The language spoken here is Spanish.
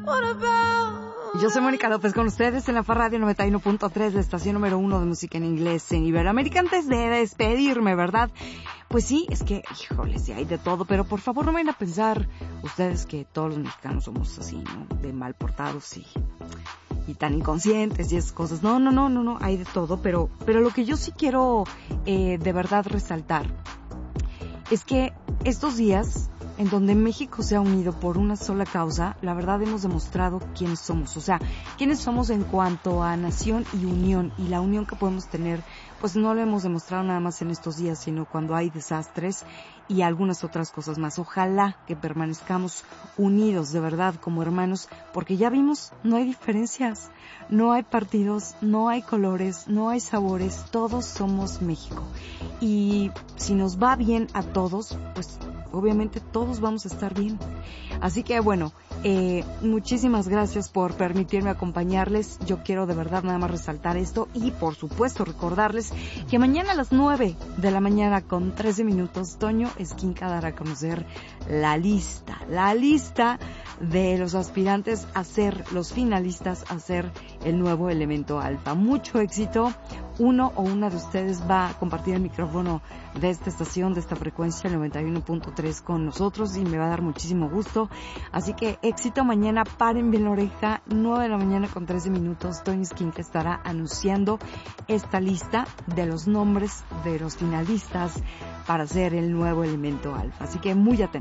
Yo soy Mónica López con ustedes en la FA Radio 91.3, la estación número 1 de música en inglés en Iberoamérica. Antes de despedirme, ¿verdad? Pues sí, es que, híjole, sí hay de todo, pero por favor no vayan a pensar ustedes que todos los mexicanos somos así, ¿no? De mal portados y tan inconscientes y esas cosas. No, hay de todo, pero lo que yo sí quiero de verdad resaltar es que estos días en donde México se ha unido por una sola causa, la verdad hemos demostrado quiénes somos. O sea, quiénes somos en cuanto a nación y unión. Y la unión que podemos tener, pues no lo hemos demostrado nada más en estos días, sino cuando hay desastres y algunas otras cosas más. Ojalá que permanezcamos unidos de verdad como hermanos, porque ya vimos, no hay diferencias, no hay partidos, no hay colores, no hay sabores, todos somos México. Y si nos va bien a todos, pues obviamente todos vamos a estar bien. Así que bueno, muchísimas gracias por permitirme acompañarles. Yo quiero de verdad nada más resaltar esto y por supuesto recordarles que mañana a las 9 de la mañana con 13 minutos Toño Esquinca dará a conocer la lista de los aspirantes a ser los finalistas, a ser el nuevo elemento alfa. Mucho éxito. Uno o una de ustedes va a compartir el micrófono de esta estación, de esta frecuencia, el 91.3 con nosotros y me va a dar muchísimo gusto. Así que éxito mañana, paren bien la oreja, 9 de la mañana con 13 minutos, Toño Esquinca estará anunciando esta lista de los nombres de los finalistas para ser el nuevo elemento alfa. Así que muy atentos.